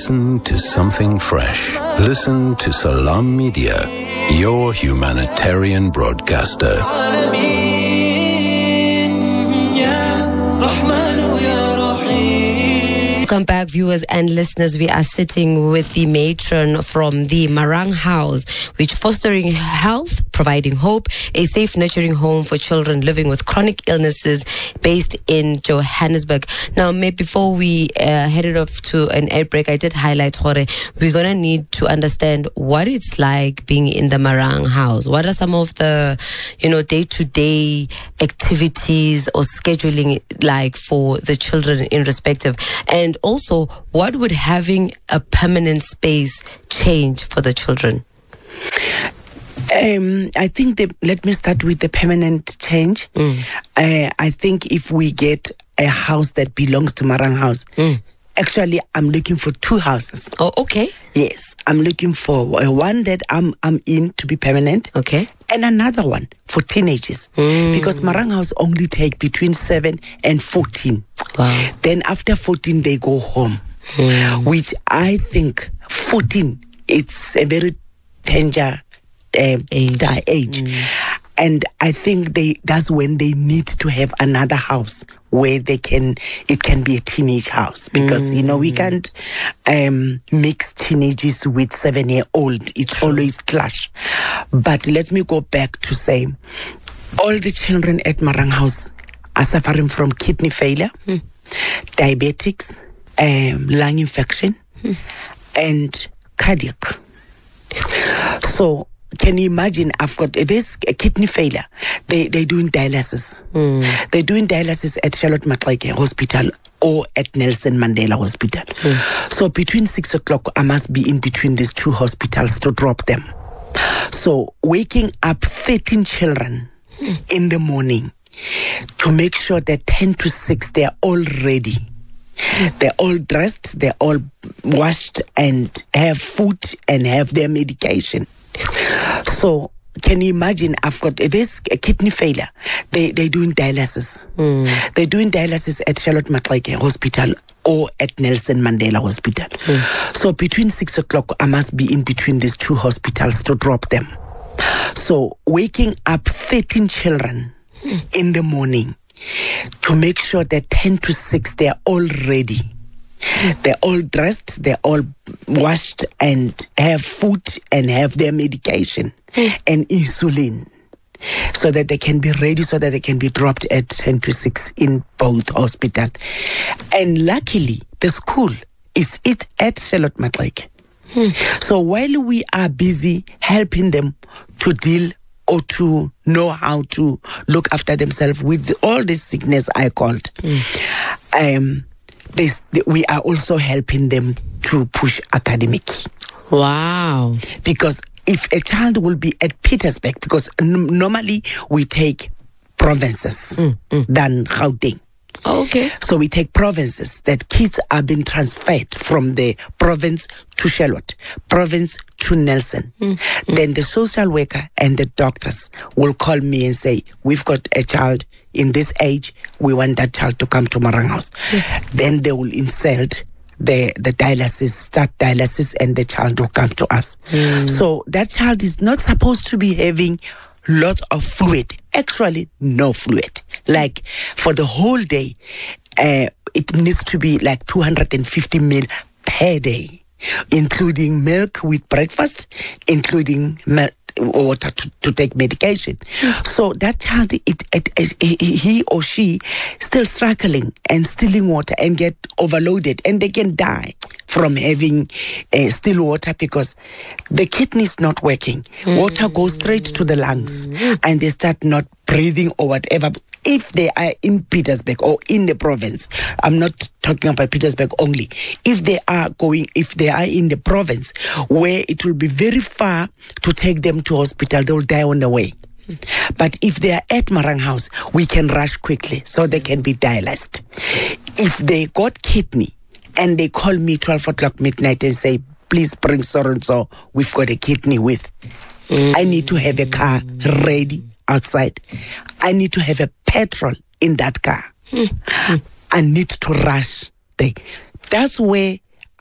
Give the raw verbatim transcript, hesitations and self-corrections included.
Listen to something fresh. Listen to Salam Media, your humanitarian broadcaster. Welcome back, viewers and listeners. We are sitting with the matron from the Marang House, which fostering health, providing hope, a safe nurturing home for children living with chronic illnesses based in Johannesburg. Now, maybe before we uh, headed off to an air break, I did highlight, Jorge, we're going to need to understand what it's like being in the Marang House. What are some of the, you know, day-to-day activities or scheduling like for the children in respective? And also, what would having a permanent space change for the children? Um, I think, the, let me start with the permanent change. Mm. Uh, I think if we get a house that belongs to Marang House, mm. actually, I'm looking for two houses. Oh, okay. Yes, I'm looking for uh, one that I'm I'm in to be permanent. Okay. And another one for teenagers. Mm. Because Marang House only take between seven and fourteen. Wow. Then after fourteen, they go home. Mm. Which I think fourteen, it's a very tender uh, age. age. Mm. And I think they that's when they need to have another house where they can, it can be a teenage house. Because, mm. you know, we can't um, mix teenagers with seven-year-old. It's True. always clash. But let me go back to say, all the children at Marang House are suffering from kidney failure, mm. diabetics, um, lung infection, mm. and cardiac. So, can you imagine, I've got this kidney failure. They, they're doing dialysis. Mm. They're doing dialysis at Charlotte Maxeke Hospital or at Nelson Mandela Hospital. Mm. So between six o'clock, I must be in between these two hospitals to drop them. So waking up thirteen children mm. in the morning to make sure that ten to six, they're all ready. They're all dressed, they're all washed and have food and have their medication. So, can you imagine, I've got this kidney failure. They, they're doing dialysis. Mm. They're doing dialysis at Charlotte Maxeke Hospital or at Nelson Mandela Hospital. Mm. So, between six o'clock, I must be in between these two hospitals to drop them. So, waking up thirteen children mm. in the morning to make sure that ten to six, they're all ready. They're all dressed, they're all washed and have food and have their medication and insulin so that they can be ready, so that they can be dropped at ten to six in both hospitals. And luckily, the school is it at Charlotte Maxeke. Hmm. So while we are busy helping them to deal or to know how to look after themselves with all this sickness I called, hmm. um, This, we are also helping them to push academic. Wow. Because if a child will be at Pietersburg, because n- normally we take provinces mm, mm. than Gauteng. Oh, okay. So we take provinces that kids are being transferred from the province to Charlotte, province to Nelson. Mm, mm. Then the social worker and the doctors will call me and say, we've got a child in this age, we want that child to come to Marang House. Mm. Then they will insert the, the dialysis, start dialysis, and the child will come to us. Mm. So that child is not supposed to be having lots of fluid. Actually, no fluid. Like for the whole day, uh, it needs to be like two hundred fifty milliliters per day, including milk with breakfast, including milk, water to, to take medication. So that child, it, it, it, he or she still struggling and stealing water and get overloaded, and they can die from having uh, still water because the kidney is not working. Mm. Water goes straight to the lungs and they start not breathing or whatever. If they are in Pietersburg or in the province, I'm not talking about Pietersburg only. If they are going, if they are in the province where it will be very far to take them to hospital, they will die on the way. But if they are at Marang House, we can rush quickly so they can be dialyzed. If they got kidney and they call me twelve o'clock midnight and say, please bring so-and-so, we've got a kidney with. Mm. I need to have a car ready outside. I need to have a petrol in that car. Mm. I need to rush there. That's where